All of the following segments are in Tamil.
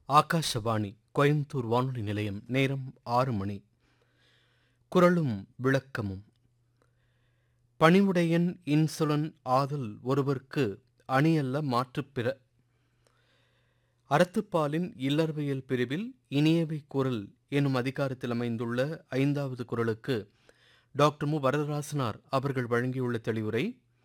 ஆகாஷவாணி கோயம்புத்தூர் வானொலி நிலையம். நேரம் 6 மணி. குறளும் விளக்கமும். பணிவுடையன் இன்சொலன் ஆதல் ஒருவர்க்கு அணியல்ல மாற்றுப் பிற. அறத்துப்பாலின் இல்லறவியல் பிரிவில் இனியவை குறள் எனும் அதிகாரத்தில் அமைந்துள்ள 5வது குறளுக்கு டாக்டர் மு. வரதராசனார் அவர்கள் வழங்கியுள்ள தெளிவுரை: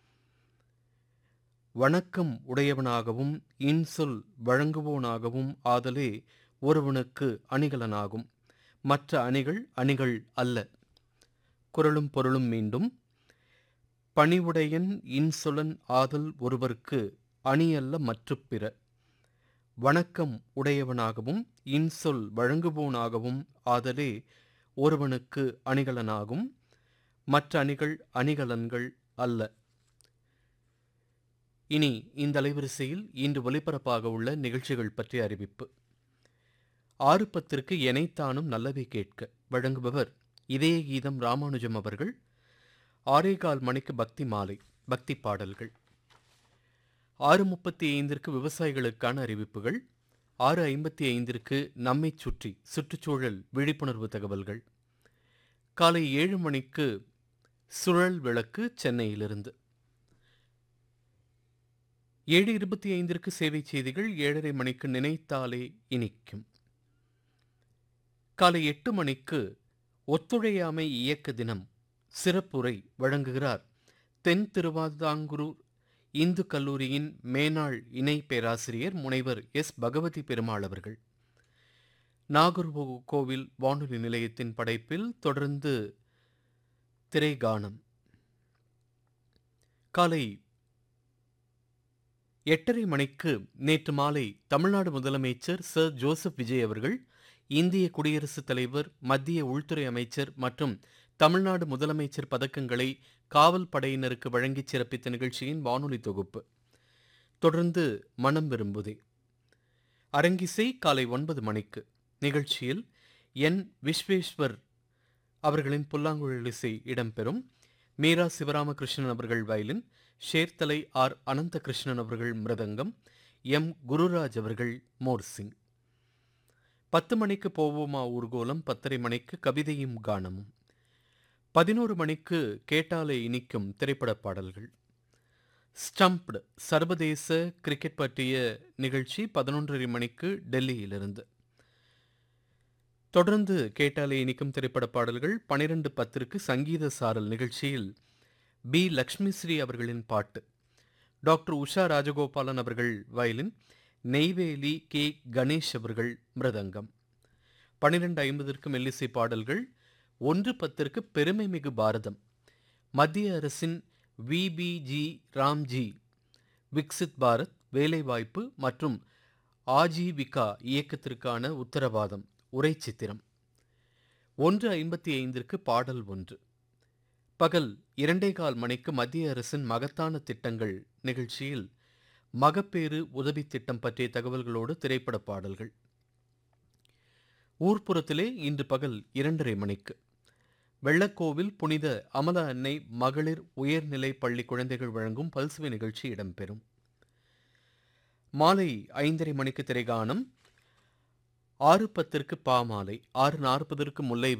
வணக்கம் உடையவனாகவும் இன்சொல் வழங்குவோனாகவும் ஆதலே ஒருவனுக்கு அணிகலனாகும். மற்ற அணிகள் அணிகள் அல்ல. குறளும் பொருளும் மீண்டும். பணிவுடையன் இன்சொலன் ஆதல் ஒருவர்க்கு அணியல்ல மற்றுப் பிற. வணக்கம் உடையவனாகவும் இன்சொல் வழங்குவோனாகவும் ஆதலே ஒருவனுக்கு அணிகலனாகும். மற்ற அணிகள் அணிகலன்கள் அல்ல. இனி இந்த அலைவரிசையில் இன்று ஒலிபரப்பாக உள்ள நிகழ்ச்சிகள் பற்றிய அறிவிப்பு. 6:10 எனைத்தானும் நல்லவை கேட்க வழங்குபவர் இதய கீதம் ராமானுஜம் அவர்கள். 6:15 பக்தி மாலை, பக்தி பாடல்கள். 6:35 விவசாயிகளுக்கான அறிவிப்புகள். 6:55 நம்மைச் சுற்றி சுற்றுச்சூழல் விழிப்புணர்வு தகவல்கள். காலை 7 மணிக்கு சுழல் விளக்கு சென்னையிலிருந்து. 7:25 சேவை செய்திகள். 7:30 மணிக்கு நினைத்தாலே இனிக்கும். காலை 8 மணிக்கு ஒத்துழையாமை இயக்க தினம் சிறப்புரை வழங்குகிறார் தென் திருவாதாங்கூர் இந்து கல்லூரியின் மேனாள் இணை பேராசிரியர் முனைவர் எஸ். பகவதி பெருமாள் அவர்கள். நாகர்கோவில் வானொலி நிலையத்தின் படைப்பில் தொடர்ந்து திரைகானம். காலை 8:30 மணிக்கு நேற்று மாலை தமிழ்நாடு முதலமைச்சர் சர் ஜோசப் விஜய் அவர்கள் இந்திய குடியரசுத் தலைவர், மத்திய உள்துறை அமைச்சர் மற்றும் தமிழ்நாடு முதலமைச்சர் பதக்கங்களை காவல் படையினருக்கு வழங்கி சிறப்பித்த நிகழ்ச்சியின் வானொலி தொகுப்பு. தொடர்ந்து மனம் விரும்புதே. அரங்கிசை காலை 9 மணிக்கு. நிகழ்ச்சியில் என். விஸ்வேஸ்வர் அவர்களின் புல்லாங்குழல் இசை இடம்பெறும். மீரா சிவராமகிருஷ்ணன் அவர்கள் வயலின், ஷேர்தலை ஆர். அனந்தகிருஷ்ணன் அவர்கள் மிருதங்கம், எம். குருராஜ் அவர்கள் மோர்சிங். 10 மணிக்கு போவோமா ஊர்கோலம். 10:30 மணிக்கு கவிதையும் கானமும். 11 மணிக்கு கேட்டாலே இனிக்கும் திரைப்பட பாடல்கள். ஸ்டம்ப்டு சர்வதேச கிரிக்கெட் பற்றிய நிகழ்ச்சி 11:30 மணிக்கு டெல்லியிலிருந்து. தொடர்ந்து கேட்டாலே இனிக்கும் திரைப்பட பாடல்கள். 12:10 சங்கீத சாரல் நிகழ்ச்சியில் பி. லக்ஷ்மிஸ்ரீ அவர்களின் பாட்டு, டாக்டர் உஷா ராஜகோபாலன் அவர்கள் வயலின், நெய்வேலி கே. கணேஷ் அவர்கள் மிருதங்கம். 12:50 மெல்லிசை பாடல்கள். 1:10 பெருமை மிகு பாரதம், மத்திய அரசின் விபிஜி ராம்ஜி விக்சித் பாரத் வேலைவாய்ப்பு மற்றும் ஆஜீவிகா இயக்கத்திற்கான உத்தரவாதம் உரை சித்திரம். 1:55 பாடல் ஒன்று. பகல் 2:15 மணிக்கு மத்திய அரசின் மகத்தான திட்டங்கள் நிகழ்ச்சியில் மகப்பேறு உதவி திட்டம் பற்றிய தகவல்களோடு திரைப்பட பாடல்கள். ஊர்ப்புறத்திலே இன்று பகல் 2:30 மணிக்கு வெள்ளக்கோவில் புனித அமல அன்னை மகளிர் உயர்நிலை பள்ளி குழந்தைகள் வழங்கும் பல்சுவை நிகழ்ச்சி இடம்பெறும். மாலை 5:30 மணிக்கு திரைகானம். 6:10 பாமாலை. 6:40 முல்லை